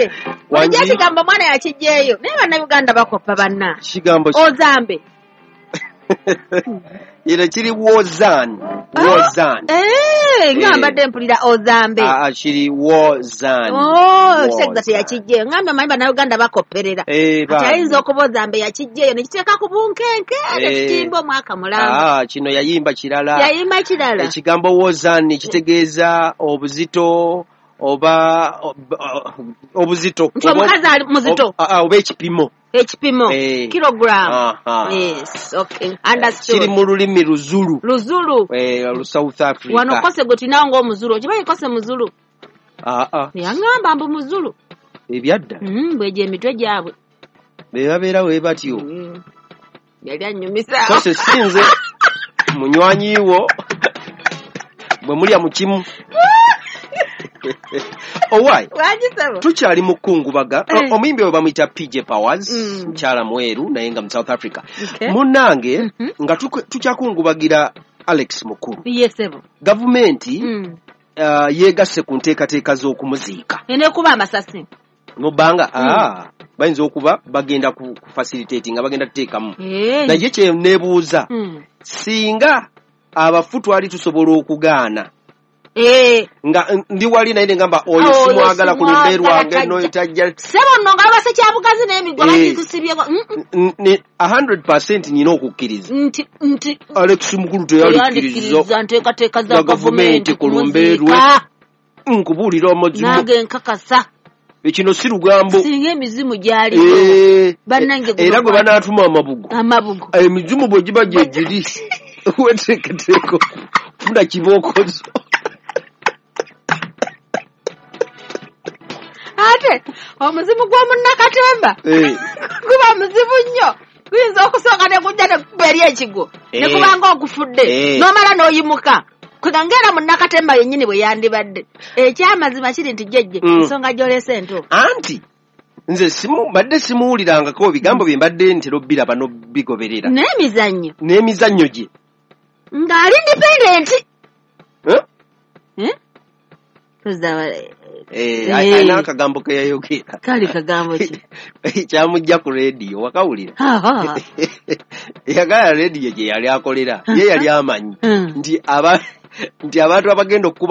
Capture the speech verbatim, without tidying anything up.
kye. Wanji kigambo mwana yakijjeeyo. Naye bannayuganda bakoppa banna. Kigambo Ozambe. Ira kiri Wozan. Wozan. Eh, ngambadde mpulira Ozambe. Ah, kiri Wozan. Oh, segga yakijjeeyo. Ngamba manyi bannayuganda bakopperera. Eh, ba. Atayinza okuba Ozambe yakijjeeyo ne kiteeka ku bunkenke ne kitimba omwaka mulamba. Ah, kino yayimba kirala. Yayimba kirala. Ekigambo Wozan kitegeeza obuzito oba obuzito. Omukazi ali muzito. Ah, oba ekipimo. Ekipimo hey. Kilogram. Aha. Yes, okay. Understood. Kiri mu lulimi Luzulu. Luzulu. Eh, lu South Africa. Wano kose goti nango omuzulu. Kibaye kose muzulu. Ah ah. Yangamba mbu muzulu. Ebyadda. Mm, bweje emitwe gyabwe. Be babeera we batyo. Mm. Yali anyumisa. Kose sinze munywanyiwo bwe mulya mu kimu. Owai. Wajisabo. Tukyali mu kungubaga. Eh. Omuyimbi we bamuyita P J Powers, mm. Mchala Mweru naye nga mu South Africa. Okay. Munange mm -hmm. nga tukyakungubagira Alex Mukuru. Yesebo. Gavumenti mm. uh, yegasse ku nteekateeka z'okumuziika. Ene kuba amasasi. Nobanga mm. ah bayinza okuba bagenda ku facilitating nga bagenda tuteekamu. Eh. Naye kye neebuuza. mm. Singa abafu twali tusobola okugaana. Eh, nga ndi wali naye ngamba oyo oh, simwagala ku lumbe lwange no itajja sebo no ngaba se kyabugazi n'emigwa bagikusibye ni one hundred percent nyina okukkiriza nti nti Alex Mukuru teyalikiriza nteka teka za government ku lumbe lwe nkubulira omuzimu nage nkakasa ekino si lugambo singa emizimu gyali eh, bannange era gwe banaatuma amabugu amabugu emizimu bwe giba gye giri weteketeeko funa kibookozo. Ate omuzimu gwa munnakatemba eh kuba muzibu nnyo kuyinza okusooka ne kujja ne kuba eri ekigo ne kubanga ogufudde n'omala n'oyimuka kwegangera munnakatemba yennyini bwe yandibadde ekyamazima kiri nti jjejje ensonga gy'oleese ento anti nze simu badde simuwulirangako bigambo bye mbadde ntera obbiraba n'obigoberera n'emizannyo n'emizannyo gye ng'ali independent eh eh Eh, ayana akagambo ke yayogera. Kali kagambo ki? Kyamujja ku radio wakawulira. Ha ha. Yagala radio gye yali akolera. Ye yali amanyi. Ndi aba ndi abantu abagenda okuba